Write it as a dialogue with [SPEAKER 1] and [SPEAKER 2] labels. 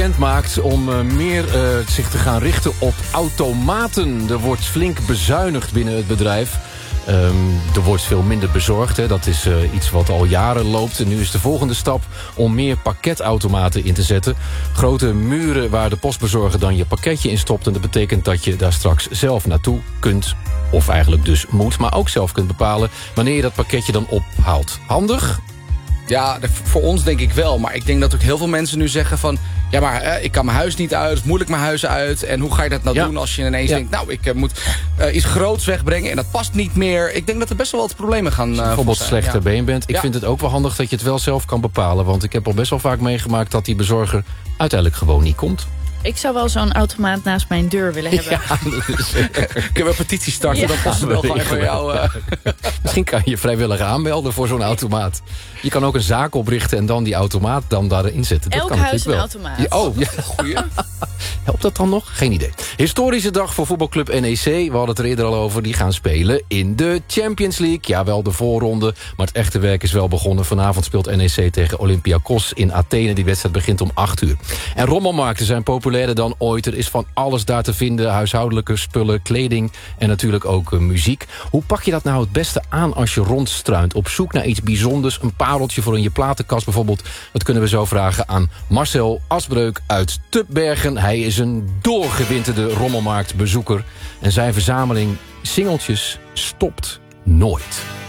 [SPEAKER 1] Maakt om meer zich te gaan richten op automaten. Er wordt flink bezuinigd binnen het bedrijf. Er wordt veel minder bezorgd. Hè. Dat is iets wat al jaren loopt. En nu is de volgende stap om meer pakketautomaten in te zetten. Grote muren waar de postbezorger dan je pakketje in stopt. En dat betekent dat je daar straks zelf naartoe kunt. Of eigenlijk dus moet, maar ook zelf kunt bepalen wanneer je dat pakketje dan ophaalt. Handig?
[SPEAKER 2] Ja, voor ons denk ik wel. Maar ik denk dat ook heel veel mensen nu zeggen van... ja, maar ik kan mijn huis niet uit, moeilijk mijn huis uit. En hoe ga je dat nou doen als je ineens denkt... nou, ik moet iets groots wegbrengen en dat past niet meer. Ik denk dat er best wel wat problemen gaan
[SPEAKER 1] bijvoorbeeld slechter been bent. Ik vind het ook wel handig dat je het wel zelf kan bepalen. Want ik heb al best wel vaak meegemaakt dat die bezorger uiteindelijk gewoon niet komt.
[SPEAKER 3] Ik zou wel zo'n automaat naast mijn deur willen hebben.
[SPEAKER 1] Ja, dat is...
[SPEAKER 2] Kunnen we een petitie starten? Dan passen we wel gewoon voor jou.
[SPEAKER 1] Misschien kan je vrijwillig aanmelden voor zo'n automaat. Je kan ook een zaak oprichten en dan die automaat dan daarin zetten.
[SPEAKER 3] Elk huis een automaat.
[SPEAKER 2] Goeie.
[SPEAKER 1] Helpt dat dan nog? Geen idee. Historische dag voor voetbalclub NEC. We hadden het er eerder al over. Die gaan spelen in de Champions League. Ja, wel de voorronde, maar het echte werk is wel begonnen. Vanavond speelt NEC tegen Olympiakos in Athene. Die wedstrijd begint om 8:00. En rommelmarkten zijn populairder dan ooit. Er is van alles daar te vinden. Huishoudelijke spullen, kleding en natuurlijk ook muziek. Hoe pak je dat nou het beste aan als je rondstruint? Op zoek naar iets bijzonders. Een pareltje voor in je platenkast bijvoorbeeld. Dat kunnen we zo vragen aan Marcel Asbreuk uit Tubbergen. Hij is een doorgewinterde rommelmarktbezoeker. En zijn verzameling singeltjes stopt nooit.